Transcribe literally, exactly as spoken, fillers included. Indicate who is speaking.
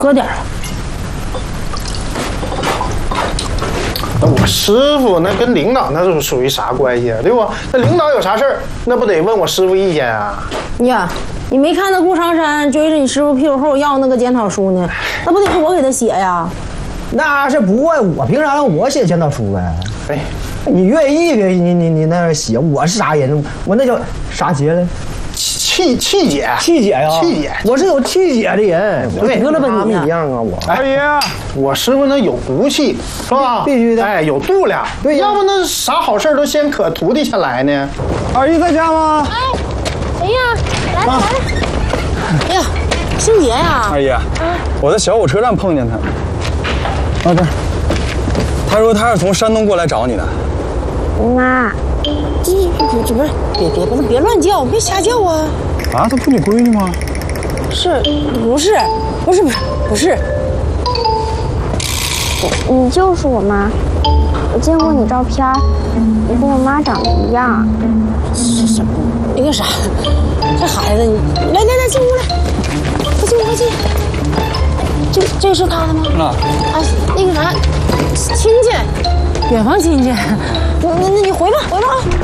Speaker 1: 喝点儿。
Speaker 2: 我师傅那跟领导那是属于啥关系啊？对不？那领导有啥事儿，那不得问我师傅意见啊？
Speaker 1: 呀，你没看那顾长山追着你师傅屁股后要那个检讨书呢？那不得是我给他写呀？
Speaker 3: 那是不怪我，凭啥让我写检讨书呗？
Speaker 2: 哎，
Speaker 3: 你愿意给你你你那写，我是啥人？我那叫啥节来？
Speaker 2: 气气姐，
Speaker 3: 气姐呀，
Speaker 2: 气姐，
Speaker 3: 我是有气姐的人，
Speaker 2: 对，
Speaker 3: 跟他们一样啊，我。
Speaker 2: 二爷，我师傅那有骨气，是吧？
Speaker 3: 必须的，
Speaker 2: 哎，有度量，
Speaker 3: 对，
Speaker 2: 要不那啥好事都先可徒弟先来呢。
Speaker 3: 二姨在家吗？
Speaker 1: 哎，谁呀？来了来了。哎呀，星杰呀！
Speaker 4: 二姨，啊，我在小火车站碰见他。啊，这。他说他是从山东过来找你的。
Speaker 1: 妈。这这这不是，别别别别乱叫，别瞎叫啊！
Speaker 4: 啊，他不是你闺女吗？
Speaker 1: 是，不是，不是不是不是。
Speaker 5: 你就是我妈，我见过你照片，你跟我妈长得一样。
Speaker 1: 什什么？那个啥，这孩子，你来来来进屋来，快进快进。这这个是他的吗？
Speaker 4: 啊
Speaker 1: 啊，那个啥，亲戚，远房亲戚。那那那你回吧回吧啊。